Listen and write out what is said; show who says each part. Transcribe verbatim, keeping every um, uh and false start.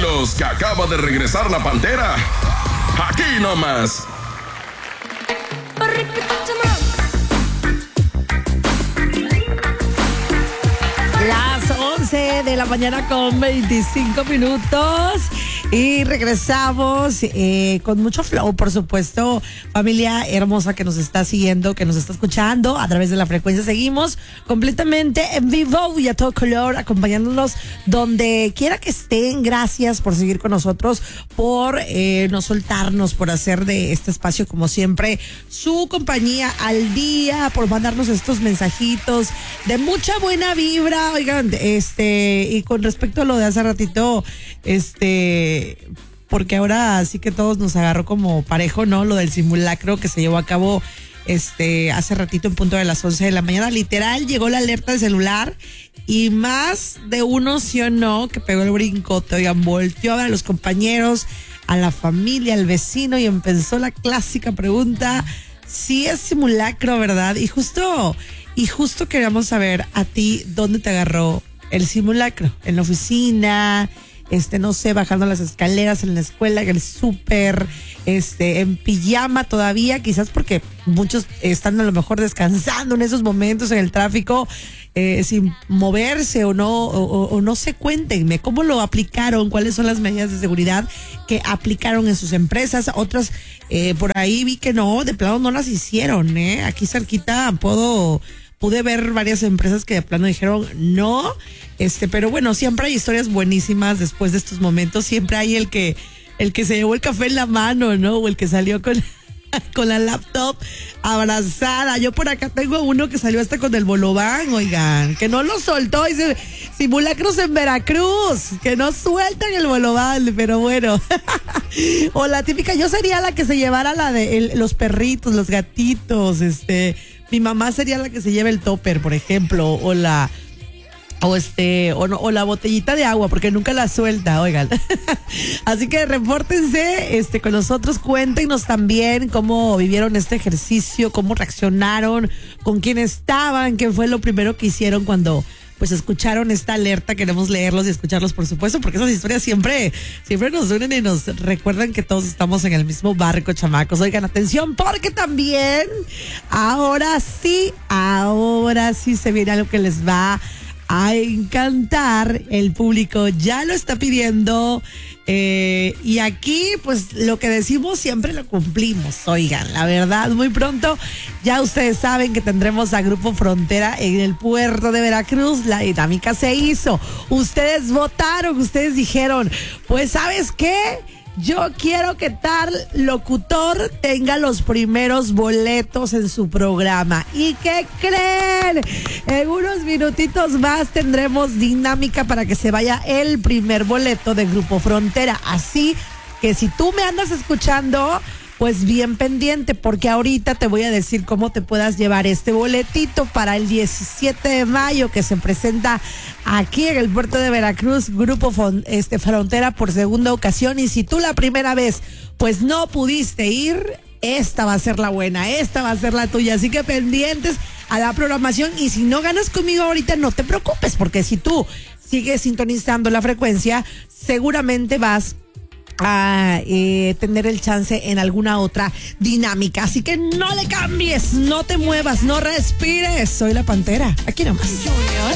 Speaker 1: tranquilos, que acaba de regresar la Pantera. Aquí nomás.
Speaker 2: Las once de la mañana con veinticinco minutos y regresamos eh, con mucho flow, por supuesto, familia hermosa que nos está siguiendo, que nos está escuchando a través de la frecuencia. Seguimos completamente en vivo y a todo color, acompañándonos donde quiera que estén. Gracias por seguir con nosotros, por eh, no soltarnos, por hacer de este espacio, como siempre, su compañía al día, por mandarnos estos mensajitos de mucha buena vibra. Oigan, este, y con respecto a lo de hace ratito, este, porque ahora sí que todos nos agarró como parejo, ¿no? Lo del simulacro que se llevó a cabo este hace ratito en punto de las once de la mañana. Literal, llegó la alerta de celular y más de uno, sí o no, que pegó el brincote. Oigan, volteó a ver a los compañeros, a la familia, al vecino y empezó la clásica pregunta: si es simulacro, ¿verdad? Y justo, y justo queríamos saber a ti dónde te agarró el simulacro. En la oficina, este, no sé, bajando las escaleras, en la escuela, en el súper, este, en pijama todavía, quizás porque muchos están a lo mejor descansando en esos momentos en el tráfico, eh, sin moverse o no, o, o no sé, cuéntenme cómo lo aplicaron, cuáles son las medidas de seguridad que aplicaron en sus empresas. Otras, eh, por ahí vi que no, de plano no las hicieron, eh, aquí cerquita puedo... Pude ver varias empresas que de plano dijeron no, este, pero bueno, siempre hay historias buenísimas después de estos momentos. Siempre hay el que, el que se llevó el café en la mano, ¿no? O el que salió con, con la laptop abrazada. Yo por acá tengo uno que salió hasta con el bolobán, oigan, que no lo soltó. Dice, simulacros en Veracruz, que no sueltan el bolobán, pero bueno. O la típica, yo sería la que se llevara la de el, los perritos, los gatitos, este... Mi mamá sería la que se lleva el topper, por ejemplo, o la o este o, no, o la botellita de agua, porque nunca la suelta, oigan. Así que repórtense este con nosotros, cuéntenos también cómo vivieron este ejercicio, cómo reaccionaron, con quién estaban, qué fue lo primero que hicieron cuando pues escucharon esta alerta. Queremos leerlos y escucharlos, por supuesto, porque esas historias siempre, siempre nos unen y nos recuerdan que todos estamos en el mismo barco, chamacos. Oigan, atención, porque también ahora sí, ahora sí se viene algo que les va a encantar. El público ya lo está pidiendo. Eh, y aquí, pues, lo que decimos siempre lo cumplimos. Oigan, la verdad, muy pronto ya ustedes saben que tendremos a Grupo Frontera en el puerto de Veracruz. La dinámica se hizo. Ustedes votaron, ustedes dijeron, pues, ¿sabes qué? Yo quiero que tal locutor tenga los primeros boletos en su programa. ¿Y qué creen? En unos minutitos más tendremos dinámica para que se vaya el primer boleto de Grupo Frontera. Así que si tú me andas escuchando, pues bien pendiente, porque ahorita te voy a decir cómo te puedas llevar este boletito para el diecisiete de mayo, que se presenta aquí en el puerto de Veracruz, Grupo este, Frontera por segunda ocasión. Y si tú la primera vez, pues no pudiste ir, esta va a ser la buena, esta va a ser la tuya. Así que pendientes a la programación. Y si no ganas conmigo ahorita, no te preocupes, porque si tú sigues sintonizando la frecuencia, seguramente vas a eh, tener el chance en alguna otra dinámica. Así que no le cambies, no te muevas, no respires. Soy la Pantera, aquí nomás.
Speaker 3: Junior.